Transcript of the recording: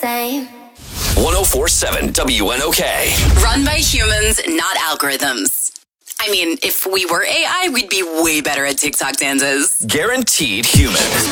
same. 104.7 WNOK. Run by humans, not algorithms. I mean, if we were AI, we'd be way better at TikTok dances. Guaranteed human.